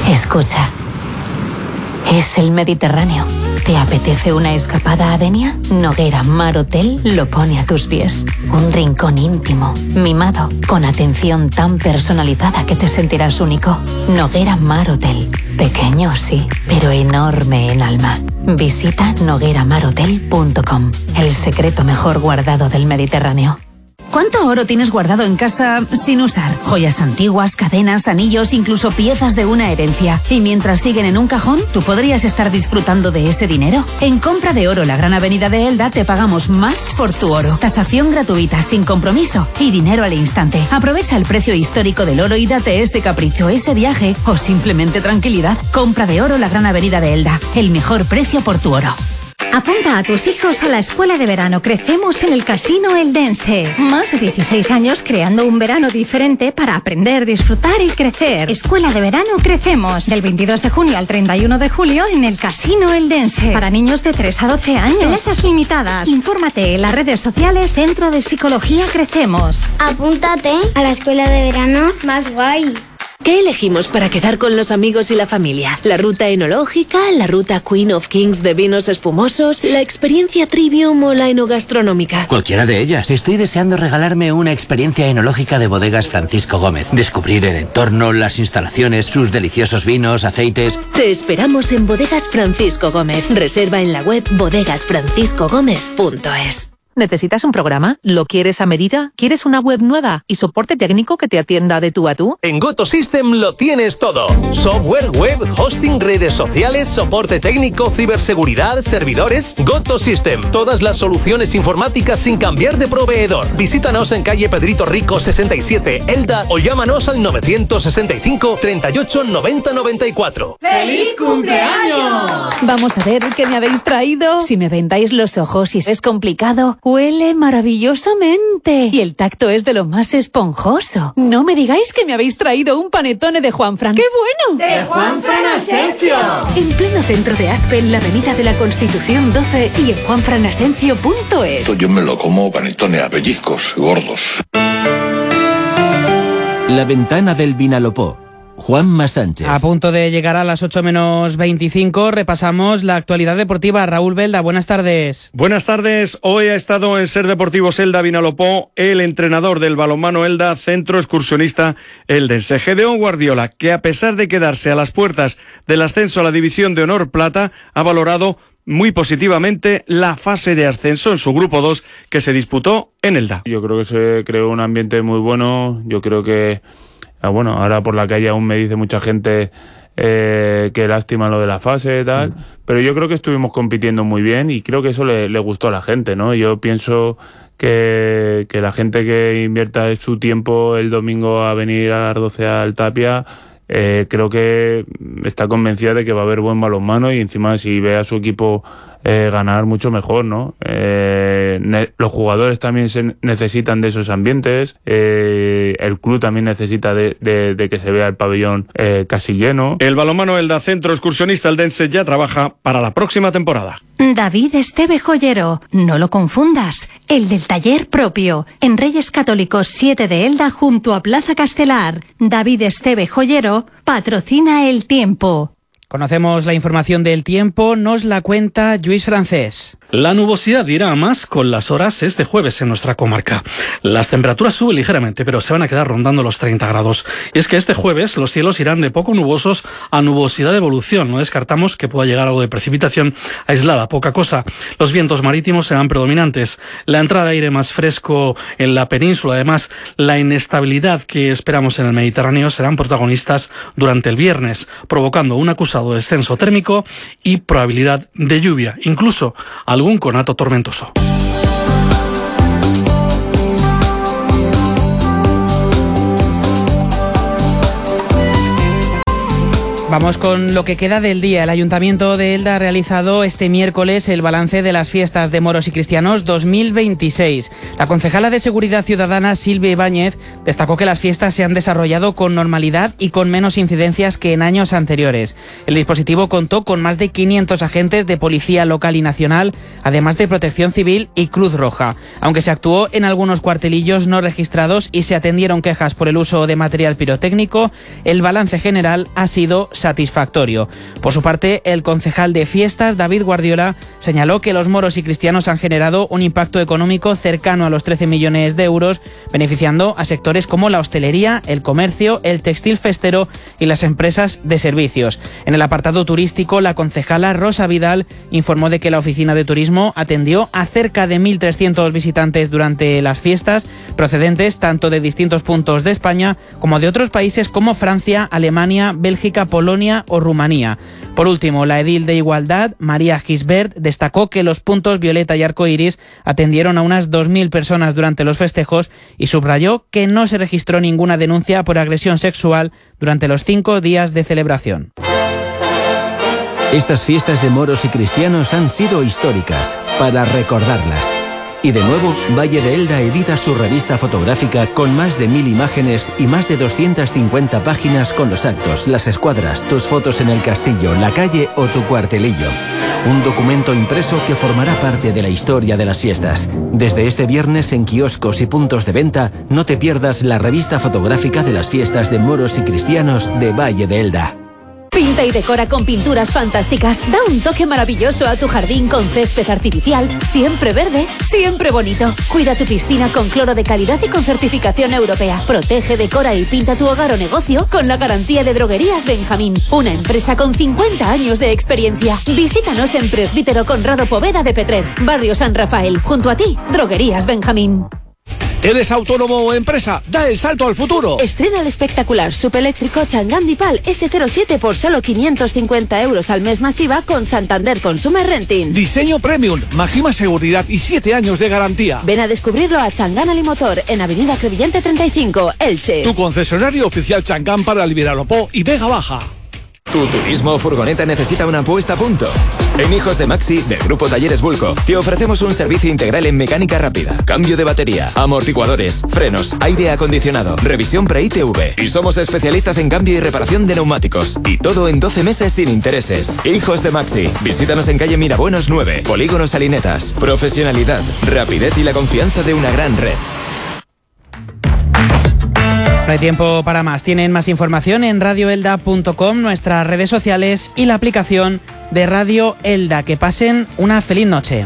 Escucha. Es el Mediterráneo. ¿Te apetece una escapada a Denia? Noguera Mar Hotel lo pone a tus pies. Un rincón íntimo, mimado, con atención tan personalizada que te sentirás único. Noguera Mar Hotel. Pequeño, sí, pero enorme en alma. Visita nogueramarhotel.com. El secreto mejor guardado del Mediterráneo. ¿Cuánto oro tienes guardado en casa sin usar? Joyas antiguas, cadenas, anillos, incluso piezas de una herencia. Y mientras siguen en un cajón, tú podrías estar disfrutando de ese dinero. En Compra de Oro, la Gran Avenida de Elda, te pagamos más por tu oro. Tasación gratuita, sin compromiso y dinero al instante. Aprovecha el precio histórico del oro y date ese capricho, ese viaje o simplemente tranquilidad. Compra de Oro, la Gran Avenida de Elda. El mejor precio por tu oro. Apunta a tus hijos a la escuela de verano Crecemos en el Casino Eldense. Más de 16 años creando un verano diferente para aprender, disfrutar y crecer. Escuela de verano Crecemos. Del 22 de junio al 31 de julio en el Casino Eldense. Para niños de 3 a 12 años. Plazas limitadas. Infórmate en las redes sociales Centro de Psicología Crecemos. Apúntate a la escuela de verano más guay. ¿Qué elegimos para quedar con los amigos y la familia? ¿La ruta enológica, la ruta Queen of Kings de vinos espumosos, la experiencia Trivium o la enogastronómica? Cualquiera de ellas. Estoy deseando regalarme una experiencia enológica de Bodegas Francisco Gómez. Descubrir el entorno, las instalaciones, sus deliciosos vinos, aceites. Te esperamos en Bodegas Francisco Gómez. Reserva en la web bodegasfranciscogomez.es. ¿Necesitas un programa? ¿Lo quieres a medida? ¿Quieres una web nueva y soporte técnico que te atienda de tú a tú? En GoToSystem lo tienes todo. Software, web, hosting, redes sociales, soporte técnico, ciberseguridad, servidores. GoToSystem. Todas las soluciones informáticas sin cambiar de proveedor. Visítanos en calle Pedrito Rico 67, Elda, o llámanos al 965 38 90 94. ¡Feliz cumpleaños! Vamos a ver qué me habéis traído. Si me vendáis los ojos y es complicado, huele maravillosamente. Y el tacto es de lo más esponjoso. No me digáis que me habéis traído un panetone de Juanfran. ¡Qué bueno! ¡De Juanfran Asencio! En pleno centro de Aspe, en la avenida de la Constitución 12 y en juanfranasencio.es. Yo me lo como panetone a pellizcos gordos. La ventana del Vinalopó. Juanma Sánchez. A punto de llegar a las 8 menos 25, repasamos la actualidad deportiva. Raúl Belda, buenas tardes. Buenas tardes. Hoy ha estado en Ser Deportivos Elda Vinalopó el entrenador del balonmano Elda, centro excursionista eldense, Gedeón Guardiola, que a pesar de quedarse a las puertas del ascenso a la División de Honor Plata, ha valorado muy positivamente la fase de ascenso en su grupo 2 que se disputó en Elda. Yo creo que se creó un ambiente muy bueno. Yo creo que bueno, ahora por la calle aún me dice mucha gente que lástima lo de la fase y tal, pero yo creo que estuvimos compitiendo muy bien y creo que eso le gustó a la gente, ¿no? Yo pienso que la gente que invierta su tiempo el domingo a venir a las 12 al Tapia, creo que está convencida de que va a haber buen balonmano y encima si ve a su equipo ganar mucho mejor, ¿no? Los jugadores también se necesitan de esos ambientes, el club también necesita de que se vea el pabellón casi lleno. El balonmano Elda, centro excursionista eldense, ya trabaja para la próxima temporada. David Esteve Joyero, no lo confundas, el del taller propio, en Reyes Católicos 7 de Elda junto a Plaza Castelar. David Esteve Joyero patrocina El Tiempo. Conocemos la información del tiempo, nos la cuenta Lluís Francés. La nubosidad irá a más con las horas este jueves en nuestra comarca. Las temperaturas suben ligeramente, pero se van a quedar rondando los 30 grados. Y es que este jueves los cielos irán de poco nubosos a nubosidad de evolución. No descartamos que pueda llegar algo de precipitación aislada, poca cosa. Los vientos marítimos serán predominantes. La entrada de aire más fresco en la península, además, la inestabilidad que esperamos en el Mediterráneo serán protagonistas durante el viernes, provocando un acusado descenso térmico y probabilidad de lluvia, incluso algún conato tormentoso. Vamos con lo que queda del día. El Ayuntamiento de Elda ha realizado este miércoles el balance de las fiestas de moros y cristianos 2026. La concejala de Seguridad Ciudadana, Silvia Ibáñez, destacó que las fiestas se han desarrollado con normalidad y con menos incidencias que en años anteriores. El dispositivo contó con más de 500 agentes de policía local y nacional, además de Protección Civil y Cruz Roja. Aunque se actuó en algunos cuartelillos no registrados y se atendieron quejas por el uso de material pirotécnico, el balance general ha sido satisfactorio. Por su parte, el concejal de fiestas, David Guardiola, señaló que los moros y cristianos han generado un impacto económico cercano a los 13 millones de euros, beneficiando a sectores como la hostelería, el comercio, el textil festero y las empresas de servicios. En el apartado turístico, la concejala Rosa Vidal informó de que la oficina de turismo atendió a cerca de 1.300 visitantes durante las fiestas, procedentes tanto de distintos puntos de España como de otros países como Francia, Alemania, Bélgica, Polonia o Rumanía. Por último, la edil de Igualdad, María Gisbert, destacó que los puntos Violeta y Arcoiris atendieron a unas 2.000 personas durante los festejos y subrayó que no se registró ninguna denuncia por agresión sexual durante los 5 días de celebración. Estas fiestas de moros y cristianos han sido históricas, para recordarlas. Y de nuevo, Valle de Elda edita su revista fotográfica con más de 1.000 imágenes y más de 250 páginas con los actos, las escuadras, tus fotos en el castillo, la calle o tu cuartelillo. Un documento impreso que formará parte de la historia de las fiestas. Desde este viernes en kioscos y puntos de venta, no te pierdas la revista fotográfica de las fiestas de moros y cristianos de Valle de Elda. Pinta y decora con pinturas fantásticas. Da un toque maravilloso a tu jardín con césped artificial, siempre verde, siempre bonito. Cuida tu piscina con cloro de calidad y con certificación europea. Protege, decora y pinta tu hogar o negocio con la garantía de Droguerías Benjamín, una empresa con 50 años de experiencia. Visítanos en Presbítero Conrado Poveda de Petrer, Barrio San Rafael. Junto a ti, Droguerías Benjamín. ¿Eres autónomo o empresa? ¡Da el salto al futuro! Estrena el espectacular subeléctrico Chang'an Dipal S07 por solo 550 euros al mes masiva con Santander Consumer Renting. Diseño premium, máxima seguridad y 7 años de garantía. Ven a descubrirlo a Chang'an Alimotor en Avenida Crevillente 35, Elche. Tu concesionario oficial Chang'an para el Vinalopó y Vega Baja. Tu turismo o furgoneta necesita una puesta a punto. En Hijos de Maxi, del Grupo Talleres Bulco, te ofrecemos un servicio integral en mecánica rápida, cambio de batería, amortiguadores, frenos, aire acondicionado, revisión pre-ITV. Y somos especialistas en cambio y reparación de neumáticos. Y todo en 12 meses sin intereses. Hijos de Maxi. Visítanos en calle Mirabuenos 9, Polígono Salinetas. Profesionalidad, rapidez y la confianza de una gran red. No hay tiempo para más. Tienen más información en radioelda.com, nuestras redes sociales y la aplicación de Radio Elda. Que pasen una feliz noche.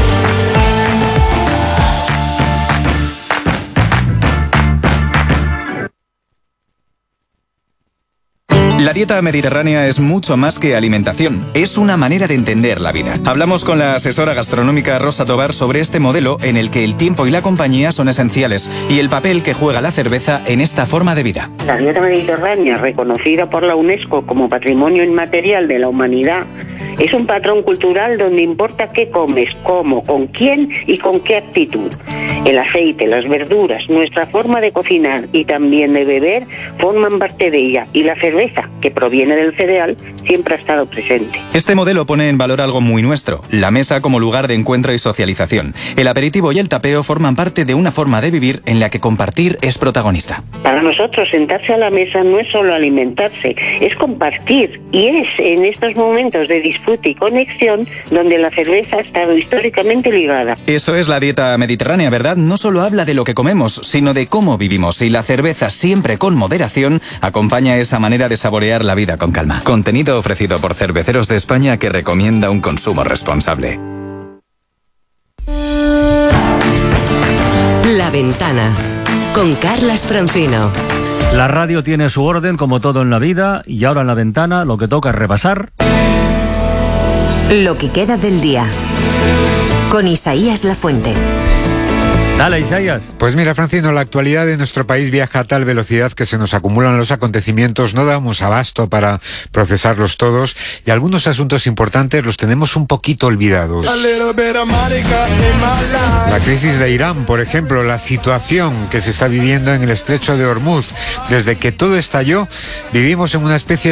La dieta mediterránea es mucho más que alimentación, es una manera de entender la vida. Hablamos con la asesora gastronómica Rosa Tobar sobre este modelo en el que el tiempo y la compañía son esenciales y el papel que juega la cerveza en esta forma de vida. La dieta mediterránea, reconocida por la UNESCO como Patrimonio Inmaterial de la Humanidad, es un patrón cultural donde importa qué comes, cómo, con quién y con qué actitud. El aceite, las verduras, nuestra forma de cocinar y también de beber forman parte de ella, y la cerveza, que proviene del cereal, siempre ha estado presente. Este modelo pone en valor algo muy nuestro, la mesa como lugar de encuentro y socialización. El aperitivo y el tapeo forman parte de una forma de vivir en la que compartir es protagonista. Para nosotros sentarse a la mesa no es solo alimentarse, es compartir, y es en estos momentos de disfrute y conexión donde la cerveza ha estado históricamente ligada. Eso es la dieta mediterránea, ¿verdad? No solo habla de lo que comemos, sino de cómo vivimos, y la cerveza, siempre con moderación, acompaña esa manera de saborear la vida con calma. Contenido ofrecido por Cerveceros de España, que recomienda un consumo responsable. La Ventana, con Carlas Francino. La radio tiene su orden, como todo en la vida, y ahora en La Ventana lo que toca es repasar lo que queda del día, con Isaías Lafuente. Dale, Isaías. Pues mira, Francino, la actualidad de nuestro país viaja a tal velocidad que se nos acumulan los acontecimientos, no damos abasto para procesarlos todos, y algunos asuntos importantes los tenemos un poquito olvidados. La crisis de Irán, por ejemplo, la situación que se está viviendo en el estrecho de Hormuz. Desde que todo estalló, vivimos en una especie